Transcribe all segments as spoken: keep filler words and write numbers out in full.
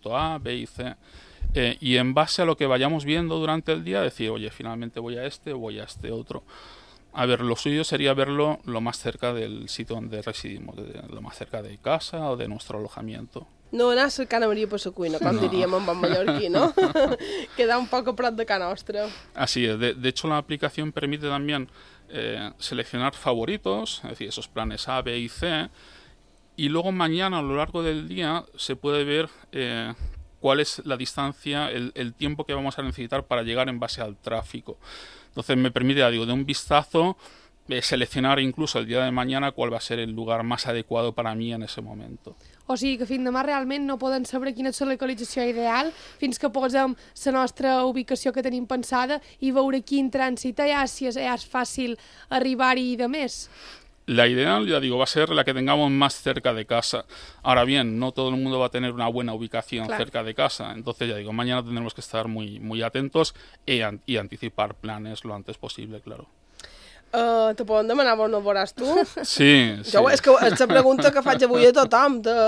punto A, B y C. Eh, y en base a lo que vayamos viendo durante el día, decir, oye, finalmente voy a este o voy a este otro. A ver, lo suyo sería verlo lo más cerca del sitio donde residimos, de, lo más cerca de casa o de nuestro alojamiento. No anar cercant a Maria per la cuina, com no. diríem en bon mallorquí, ¿no? Queda un poco a prop de ca nostra. Así es. De, de hecho, la aplicación permite también eh, seleccionar favoritos, es decir, esos planes A, B y C, y luego mañana, a lo largo del día, se puede ver eh, cuál es la distancia, el, el tiempo que vamos a necesitar para llegar en base al tráfico. Entonces me permite, ya digo, de un vistazo, eh, seleccionar incluso el día de mañana cuál va a ser el lugar más adecuado para mí en ese momento. O sigui que fins demà realment no poden saber quina és la localització ideal fins que posem la nostra ubicació que tenim pensada i veure quin trànsit hi ha, si és, ja és fàcil arribar-hi i de més. La ideal, ya digo, va a ser la que tengamos más cerca de casa. Ahora bien, no todo el mundo va a tener una buena ubicación claro. cerca de casa. Entonces, ya digo, mañana tendremos que estar muy, muy atentos y, an y anticipar planes lo antes posible, claro. Uh, te poden demanar on no veuràs tu? Sí, sí. Jo, és que és la pregunta que faig avui a tothom. De...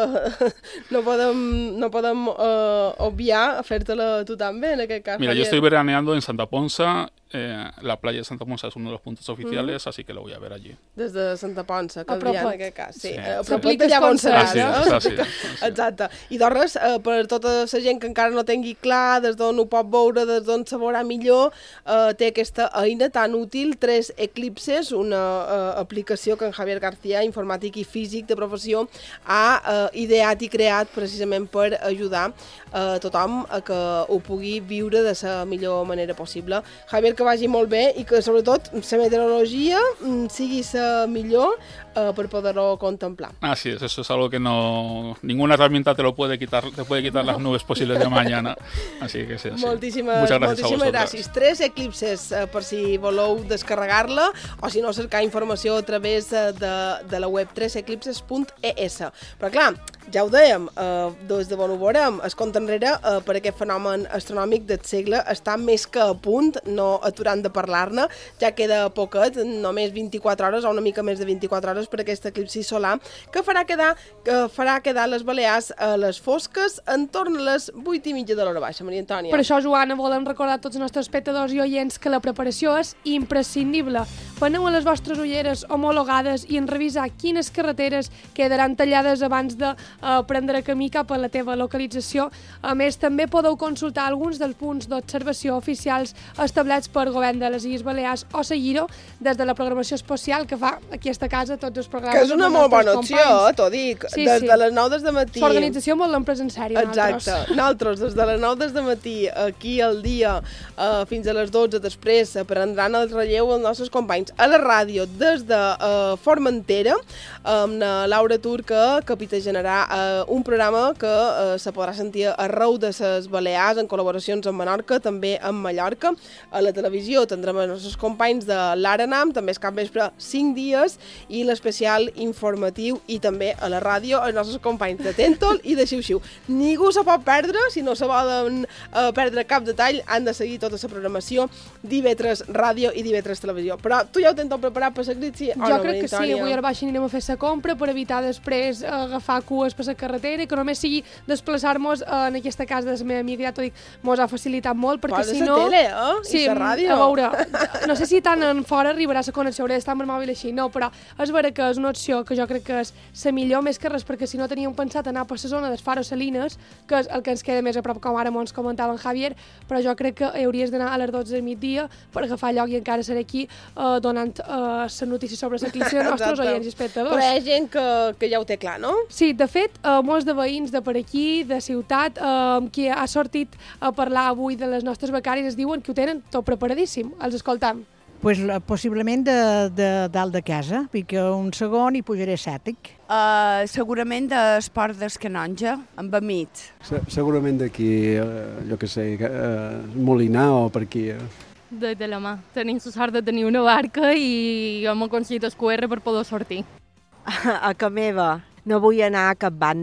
No podem, no podem uh, obviar fer-te-la tu també, en aquest cas. Mira, Javier. Yo estoy veraneando en Santa Ponsa. Eh, la playa de Santa Ponsa es uno de los puntos oficiales, mm. así que lo voy a ver allí. Des de Santa Ponsa, que havia en aquest cas. Sí, sí. A propos d'allà on seràs, no? Ah, sí, sí. Exacte. I doncs res, eh, per tota la gent que encara no tingui clar des d'on ho pot veure, des d'on se veurà millor, eh, té aquesta eina tan útil, tres Eclipses, una eh, aplicació que en Javier García, informàtic i físic de professió, ha eh, ideat i creat precisament per ajudar a eh, tothom a que ho pugui viure de la millor manera possible. Javier, que vagi molt bé i que sobretot la meteorologia sigui la millor eh, per poder-ho contemplar. Así es, eso es algo que no... Ninguna herramienta te lo puede quitar, te puede quitar las nubes posibles de mañana. Así que sí, así. Moltíssimes, Muchas gracias moltíssimes a vosotras. gràcies. Tres Eclipses eh, per si voleu descarregar-la o si no cercar informació a través de, de la web tres eclipses punt e essa. Però clar, ja ho dèiem, eh, des de bon ho veurem, es compta enrere eh, per aquest fenomen astronòmic del segle està més que a punt, no aturant de parlar-ne, ja queda poquet, només vint-i-quatre hores o una mica més de vint-i-quatre hores per aquest eclipsi solar que farà quedar, que farà quedar les Balears a les fosques entorn a les vuit i mitja de l'hora baixa, Maria Antònia. Per això, Joana, volem recordar a tots els nostres espectadors i oients que la preparació és imprescindible. Veneu a les vostres ulleres homologades i en revisar quines carreteres quedaran tallades abans de eh, prendre camí cap a la teva localització. A més, també podeu consultar alguns dels punts d'observació oficials establerts per Govern de les Illes Balears o seguir-ho des de la programació especial que fa aquí a esta casa tots els programes. Que és una molt bona opció, t'ho dic. Sí, des sí. de les nou des de matí. L'organització molt l'hem pres en sèrio, Exacte. nosaltres. Nosaltres, des de les nou des de matí, aquí al dia, uh, fins a les dotze després, prendran el relleu els nostres companys a la ràdio des de uh, Formentera, amb la Laura Turca, que capitanejarà uh, un programa que uh, se podrà sentir arreu de les Balears, en col·laboracions amb Menorca, també amb Mallorca. A la televisió tindrem els nostres companys de l'Arenam, també és cap vespre cinc dies, i l'especial informatiu, i també a la ràdio els nostres companys de Tentol i de Xiu-Xiu. Ningú se pot perdre, si no se volen uh, perdre cap detall, han de seguir tota la programació d'I V tres Ràdio i d'I V tres Televisió. Però tu ja ho tens tot preparat per l'eclipsi? Jo no, crec que sí, avui a baix anirem a fer la compra per evitar després agafar cues per la carretera i que només sigui desplaçar-nos en aquesta casa de la meva amiga, ja t'ho dic, mos ha facilitat molt, perquè Posa si no... tele, eh? Sí, I la ràdio. a veure, no sé si tant en fora arribarà la connexió, hauré d'estar amb el mòbil així, no, però és vera que és una opció que jo crec que és la millor, més que res, perquè si no teníem pensat anar per la zona dels Faro Salines, que és el que ens queda més a prop, com ara ens comentava en Javier, però jo crec que hauries d'anar a les dotze del migdia per agafar lloc i encara seré aquí eh, donant eh, les notícies sobre l'eclipsi dels nostres oients i espectadors. Però hi ha gent que, que ja ho té clar, no? Sí, de fet, eh, molts de veïns de per aquí, de ciutat, eh, qui ha sortit a parlar avui de les nostres becàries, es diuen que ho tenen tot preparadíssim. Els escoltam. Pues, possiblement de, de dalt de casa, perquè un segon i pujaré sètic. Uh, segurament d'Esport del Canonja, amb Amit. Se, segurament d'aquí, uh, jo què sé, uh, Molinar o per aquí. Uh. De, de la mà. Tenim la sort de tenir una barca i hem aconseguit el Q R per poder sortir. A, a ca meva. No vull anar a cap banda.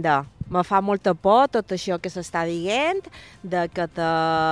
Me fa molta por tot això que s'està dient, de que te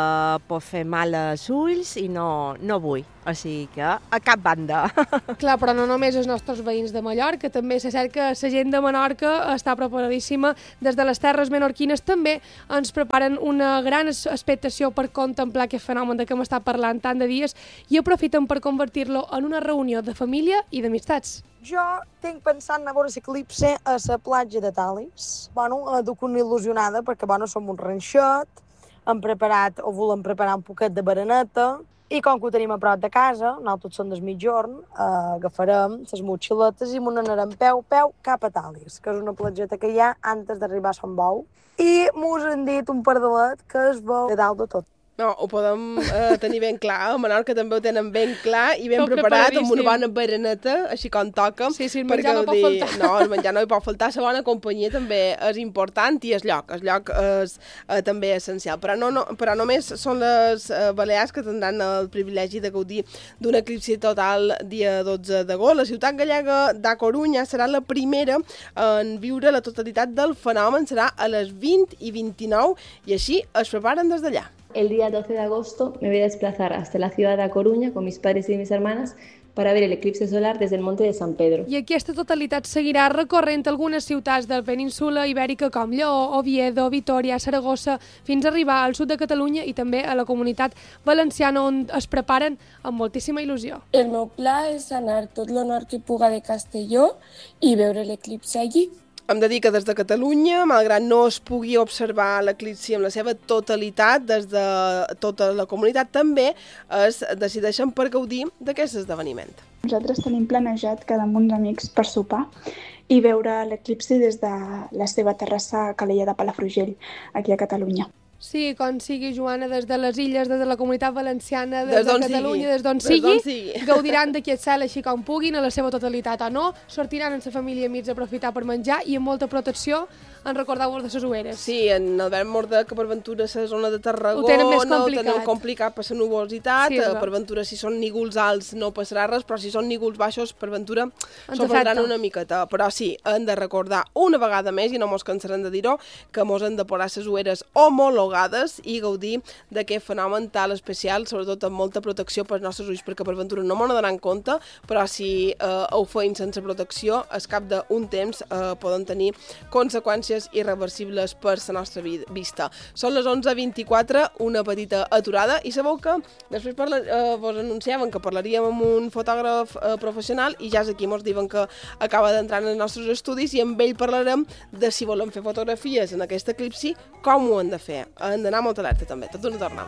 pot fer mal als ulls i no, no vull. O sigui que a cap banda. Clar, però no només els nostres veïns de Mallorca, també se sent que la gent de Menorca està preparadíssima. Des de les terres menorquines també ens preparen una gran expectació per contemplar aquest fenomen de què m'està parlant tant de dies i aprofiten per convertir-lo en una reunió de família i d'amistats. Jo tinc pensant anar a veure l'eclipse a la platja de Talis. Bueno, duc una il·lusionada perquè, bueno, som un ranxet, hem preparat o volem preparar un poquet de bereneta i com que ho tenim a prop de casa, nosaltres som del mitjorn, eh, agafarem les motxiletes i m'ho n'anarem peu, peu cap a Talis, que és una platgeta que hi ha antes d'arribar a Sant Bou. I mos han dit un pardalet que es veu de dalt de tot. No, ho podem eh, tenir ben clar. A Menorca també ho tenen ben clar i ben preparat, amb una bona bereneta, així com toca. Sí, sí, el menjar no pot faltar. No, el menjar no hi pot faltar. La bona companyia també és important i el lloc. El lloc és eh, també essencial. Però, no, no, però només són les eh, Balears que tindran el privilegi de gaudir d'un eclipsi total dia dotze d'agost. La ciutat gallega d'A Corunya serà la primera en viure la totalitat del fenomen. Serà a les vint i vint-i-nou i així es preparen des d'allà. El día doce de agosto me voy a desplazar hasta la ciudad de A Coruña con mis padres y mis hermanas para ver el eclipse solar desde el monte de San Pedro. I aquesta totalitat seguirà recorrent algunes ciutats de la península ibèrica com Lleó, Oviedo, Vitoria, Saragossa, fins a arribar al sud de Catalunya i també a la comunitat valenciana on es preparen amb moltíssima il·lusió. El meu pla és anar tot l'honor que puga de Castelló i veure l'eclipse allí. Hem de dir que des de Catalunya, malgrat no es pugui observar l'eclipsi en la seva totalitat, des de tota la comunitat també es decideixen per gaudir d'aquest esdeveniment. Nosaltres tenim planejat quedar amb uns amics per sopar i veure l'eclipsi des de la seva terrassa a Calella de Palafrugell, aquí a Catalunya. Sí, com sigui, Joana, des de les illes, des de la comunitat valenciana, des, des de Catalunya, sigui. des d'on sigui, sigui, gaudiran d'aquest cel així com puguin, a la seva totalitat o no, sortiran amb la família i amics a aprofitar per menjar i amb molta protecció en recordar-vos de les ueres. Sí, en Albert Mordà, que per ventura la zona de Tarragona ho tenen més complicat. Ho tenen complicat per la nuvolositat, sí, per ventura si són nígols alts no passarà res, però si són nígols baixos, per ventura s'ho perdran una miqueta. Però sí, hem de recordar una vegada més, i no mos cansarem de dir-ho, que mos hem de posar les ueres homologades i gaudir d'aquest fenomen tan especial, sobretot amb molta protecció pels nostres ulls, perquè per ventura no m'ho donaran compte, però si eh, ho feim sense protecció, al cap d'un temps eh, poden tenir conseqüències irreversibles per la nostra vista. Són les onze vint-i-quatre, una petita aturada, i sabeu que després parla, eh, vos anunciaven que parlaríem amb un fotògraf eh, professional i ja és aquí, mos diuen que acaba d'entrar en els nostres estudis i amb ell parlarem de si volem fer fotografies en aquest eclipsi, com ho hem de fer. Hem d'anar molt alerta també, tot una tornada.